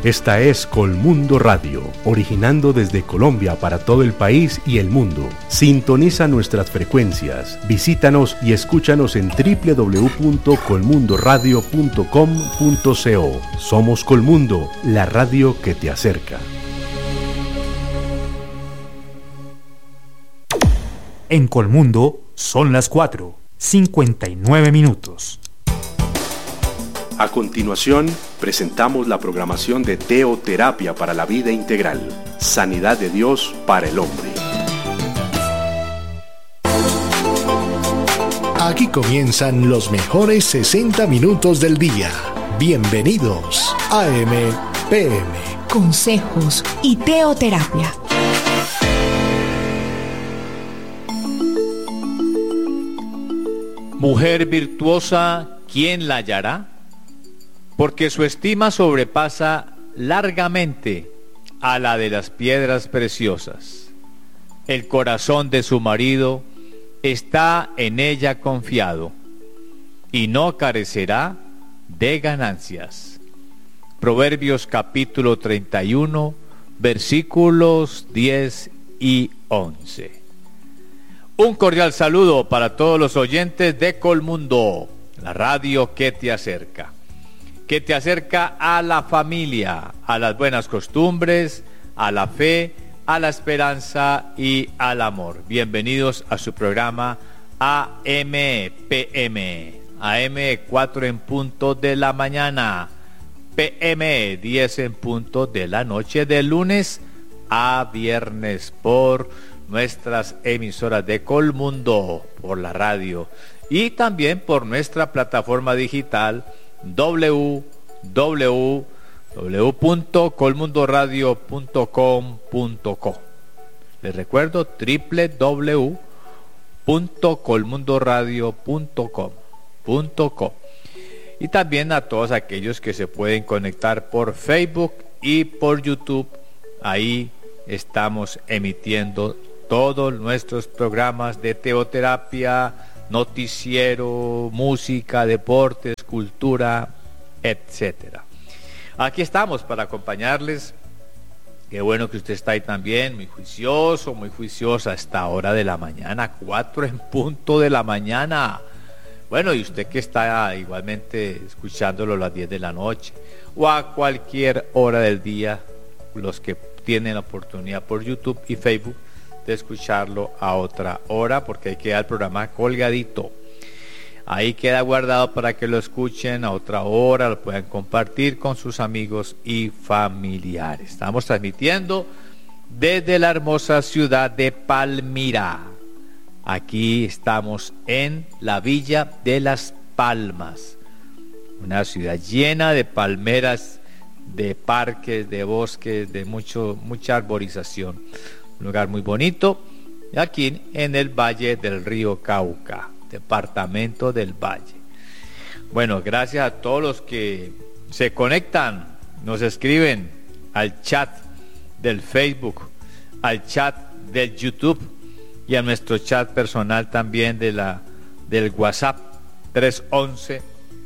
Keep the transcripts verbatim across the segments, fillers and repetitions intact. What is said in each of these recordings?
Esta es Colmundo Radio, originando desde Colombia para todo el país y el mundo. Sintoniza nuestras frecuencias, visítanos y escúchanos en doble u doble u doble u punto colmundo radio punto com punto co. Somos Colmundo, la radio que te acerca. En Colmundo son las cuatro, cincuenta y nueve minutos. A continuación, presentamos la programación de Teoterapia para la Vida Integral, Sanidad de Dios para el Hombre. Aquí comienzan los mejores sesenta minutos del día. Bienvenidos a A M P M. Consejos y teoterapia. Mujer virtuosa, ¿quién la hallará? Porque su estima sobrepasa largamente a la de las piedras preciosas. El corazón de su marido está en ella confiado, y no carecerá de ganancias. Proverbios capítulo treinta y uno, versículos diez y once. Un cordial saludo para todos los oyentes de Colmundo, la radio que te acerca. que te acerca a la familia, a las buenas costumbres, a la fe, a la esperanza y al amor. Bienvenidos a su programa A M P M, A M cuatro en punto de la mañana, P M diez en punto de la noche, de lunes a viernes, por nuestras emisoras de Colmundo, por la radio, y también por nuestra plataforma digital doble u doble u doble u punto colmundo radio punto com punto co. Les recuerdo doble u doble u doble u punto colmundo radio punto com punto co. Y también a todos aquellos que se pueden conectar por Facebook y por YouTube. Ahí estamos emitiendo todos nuestros programas de teoterapia, noticiero, música, deportes, cultura, etcétera. Aquí estamos para acompañarles. Qué bueno que usted está ahí también, muy juicioso, muy juiciosa a esta hora de la mañana, cuatro en punto de la mañana. Bueno, y usted que está igualmente escuchándolo a las diez de la noche o a cualquier hora del día, los que tienen la oportunidad por YouTube y Facebook de escucharlo a otra hora, porque ahí queda el programa colgadito. Ahí queda guardado para que lo escuchen a otra hora, lo puedan compartir con sus amigos y familiares. Estamos transmitiendo desde la hermosa ciudad de Palmira. Aquí estamos en la Villa de las Palmas, una ciudad llena de palmeras, de parques, de bosques, de mucho, mucha arborización. Un lugar muy bonito, aquí en el Valle del Río Cauca, departamento del Valle. Bueno, gracias a todos los que se conectan, nos escriben al chat del Facebook, al chat del YouTube y a nuestro chat personal también de la, del WhatsApp tres once,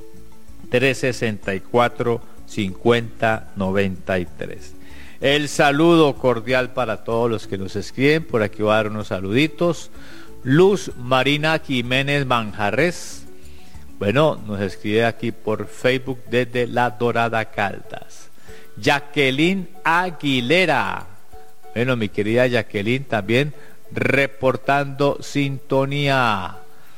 tres sesenta y cuatro, cincuenta noventa y tres. El saludo cordial para todos los que nos escriben. Por aquí voy a dar unos saluditos. Luz Marina Jiménez Manjarres, bueno, nos escribe aquí por Facebook desde La Dorada Caldas. Jacqueline Aguilera, bueno, mi querida Jacqueline también reportando sintonía.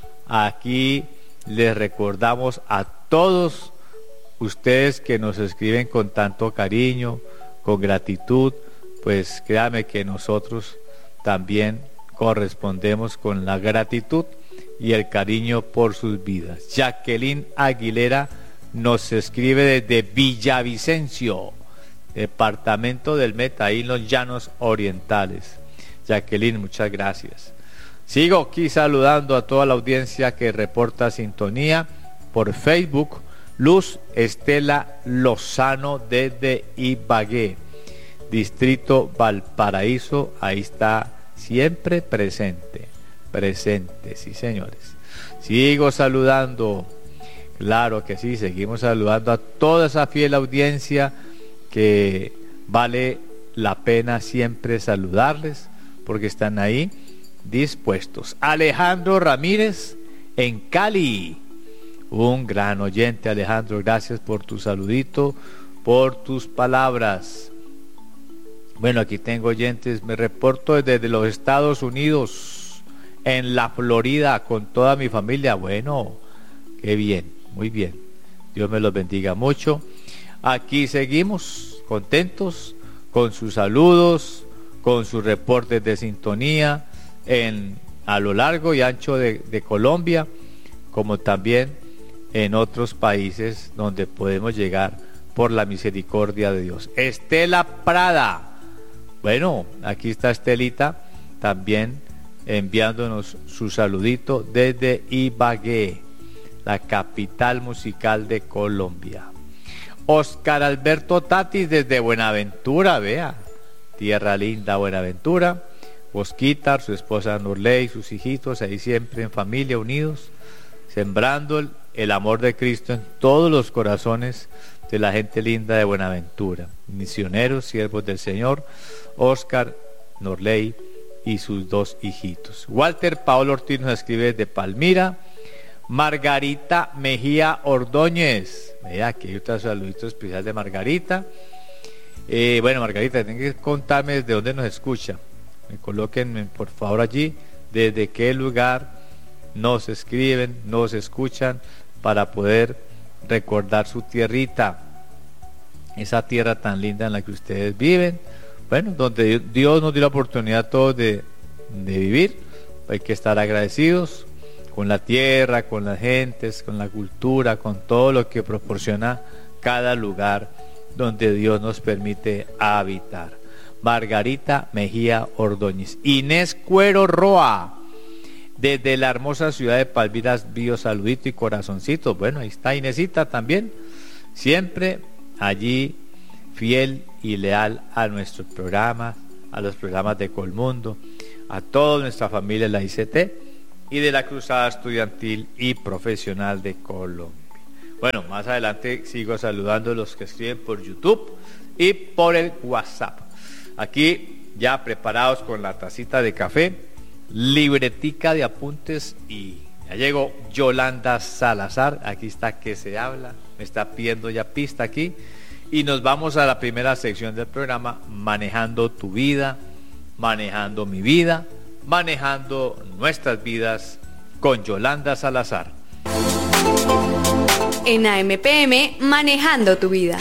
Aquí les recordamos a todos ustedes que nos escriben con tanto cariño, con gratitud, pues créame que nosotros también correspondemos con la gratitud y el cariño por sus vidas. Jacqueline Aguilera nos escribe desde Villavicencio, departamento del Meta, ahí en los Llanos Orientales. Jacqueline, muchas gracias. Sigo aquí saludando a toda la audiencia que reporta sintonía por Facebook. Luz Estela Lozano desde Ibagué, distrito Valparaíso, ahí está siempre presente, presente, sí señores. Sigo saludando, claro que sí, seguimos saludando a toda esa fiel audiencia que vale la pena siempre saludarles porque están ahí dispuestos. Alejandro Ramírez en Cali, un gran oyente. Alejandro, gracias por tu saludito, por tus palabras. Bueno, aquí tengo oyentes, me reporto desde los Estados Unidos, en la Florida, con toda mi familia. Bueno, qué bien, muy bien, Dios me los bendiga mucho. Aquí seguimos contentos con sus saludos, con sus reportes de sintonía en, a lo largo y ancho de, de Colombia, como también en otros países donde podemos llegar por la misericordia de Dios. Estela Prada, bueno, aquí está Estelita también enviándonos su saludito desde Ibagué, la capital musical de Colombia. Oscar Alberto Tatis desde Buenaventura, vea, tierra linda Buenaventura. Osquitar, su esposa Nurley, sus hijitos, ahí siempre en familia, unidos, sembrando el, el amor de Cristo en todos los corazones de la gente linda de Buenaventura. Misioneros, siervos del Señor, Oscar, Nurley y sus dos hijitos. Walter Paolo Ortiz nos escribe desde Palmira. Margarita Mejía Ordóñez, vea, aquí hay otro saludito especial de Margarita. Eh, bueno, Margarita, tienen que contarme desde dónde nos escucha. Me coloquen por favor allí desde qué lugar nos escriben, nos escuchan, para poder recordar su tierrita, esa tierra tan linda en la que ustedes viven, bueno, donde Dios nos dio la oportunidad a todos de, de vivir. Hay que estar agradecidos con la tierra, con las gentes, con la cultura, con todo lo que proporciona cada lugar donde Dios nos permite habitar. Margarita Mejía Ordóñez. Inés Cuero Roa, desde la hermosa ciudad de Palmira, bio saludito y corazoncito. Bueno, ahí está Inesita también, siempre allí fiel y leal a nuestros programas, a los programas de Colmundo, a toda nuestra familia de la I C T y de la Cruzada Estudiantil y Profesional de Colombia. Bueno, más adelante sigo saludando a los que escriben por YouTube y por el WhatsApp. Aquí ya preparados con la tacita de café, libretica de apuntes, y ya llegó Yolanda Salazar. Aquí está que se habla, me está pidiendo ya pista aquí, y nos vamos a la primera sección del programa, manejando tu vida, manejando mi vida, manejando nuestras vidas con Yolanda Salazar. En A M P M, manejando tu vida.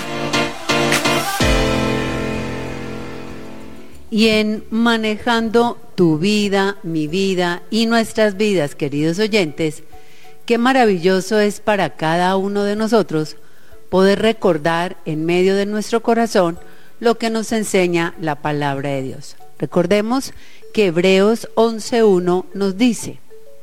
Y en manejando tu vida, mi vida y nuestras vidas, queridos oyentes, qué maravilloso es para cada uno de nosotros poder recordar en medio de nuestro corazón lo que nos enseña la palabra de Dios. Recordemos que Hebreos once uno nos dice: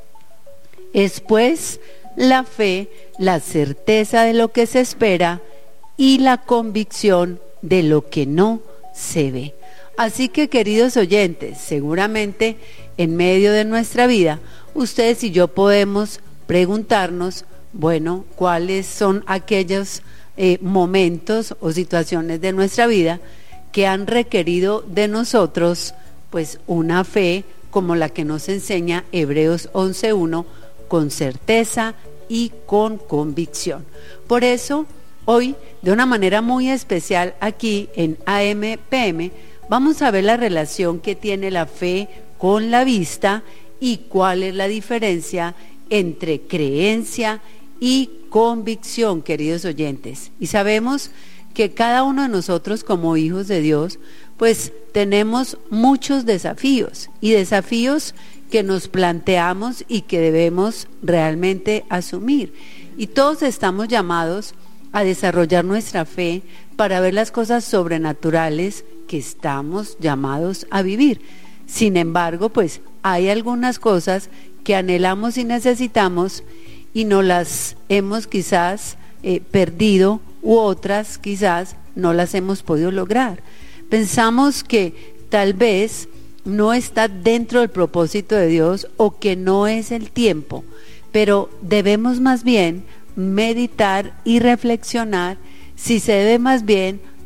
es pues la fe, la certeza de lo que se espera y la convicción de lo que no se ve. Así que, queridos oyentes, seguramente en medio de nuestra vida, ustedes y yo podemos preguntarnos, bueno, ¿cuáles son aquellos eh, momentos o situaciones de nuestra vida que han requerido de nosotros, pues, una fe como la que nos enseña Hebreos once uno, con certeza y con convicción? Por eso, hoy, de una manera muy especial aquí en A M P M, vamos a ver la relación que tiene la fe con la vista y cuál es la diferencia entre creencia y convicción, queridos oyentes. Y sabemos que cada uno de nosotros como hijos de Dios, pues tenemos muchos desafíos y desafíos que nos planteamos y que debemos realmente asumir. Y todos estamos llamados a desarrollar nuestra fe para ver las cosas sobrenaturales que estamos llamados a vivir. Sin embargo, pues hay algunas cosas que anhelamos y necesitamos y no las hemos quizás eh, perdido, u otras quizás no las hemos podido lograr. Pensamos que tal vez no está dentro del propósito de Dios o que no es el tiempo, pero debemos más bien meditar y reflexionar si se debe más bien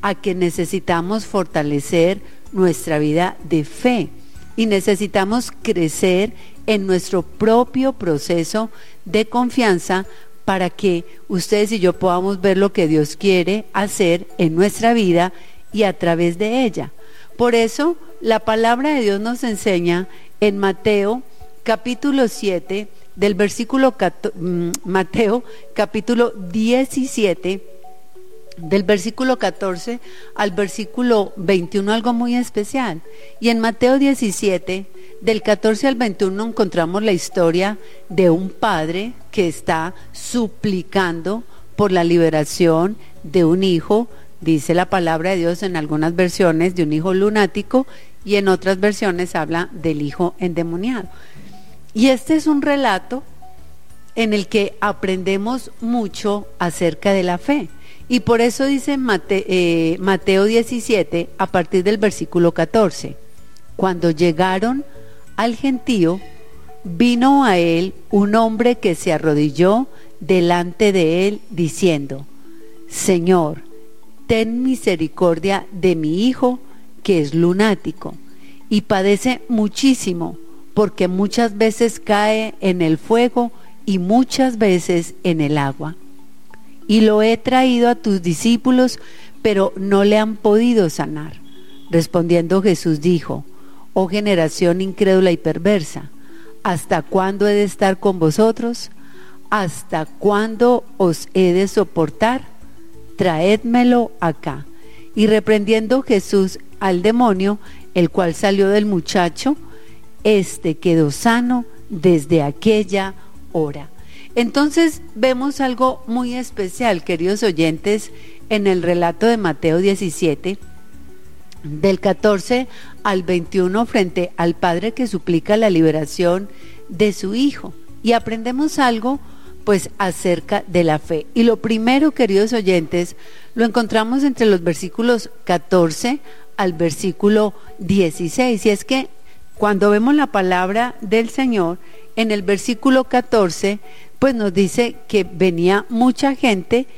a que necesitamos fortalecer nuestra vida de fe y necesitamos crecer en nuestro propio proceso de confianza para que ustedes y yo podamos ver lo que Dios quiere hacer en nuestra vida y a través de ella. Por eso la palabra de Dios nos enseña en Mateo capítulo siete, del versículo Mateo capítulo diecisiete, del versículo catorce al versículo veintiuno, algo muy especial. Y en Mateo diecisiete, del catorce al veintiuno, encontramos la historia de un padre que está suplicando por la liberación de un hijo, dice la palabra de Dios en algunas versiones, de un hijo lunático, y en otras versiones habla del hijo endemoniado. Y este es un relato en el que aprendemos mucho acerca de la fe. Y por eso dice Mate, eh, Mateo diecisiete, a partir del versículo catorce, cuando llegaron al gentío, vino a él un hombre que se arrodilló delante de él, diciendo: Señor, ten misericordia de mi hijo, que es lunático, y padece muchísimo, porque muchas veces cae en el fuego y muchas veces en el agua. Y lo he traído a tus discípulos, pero no le han podido sanar. Respondiendo Jesús dijo: Oh generación incrédula y perversa, ¿hasta cuándo he de estar con vosotros? ¿Hasta cuándo os he de soportar? Traédmelo acá. Y reprendiendo Jesús al demonio, el cual salió del muchacho, este quedó sano desde aquella hora. Entonces vemos algo muy especial, queridos oyentes, en el relato de Mateo diecisiete, del catorce al veintiuno, frente al padre que suplica la liberación de su hijo. Y aprendemos algo pues acerca de la fe. Y lo primero, queridos oyentes, lo encontramos entre los versículos catorce al versículo dieciséis. Y es que cuando vemos la palabra del Señor, en el versículo catorce, pues nos dice que venía mucha gente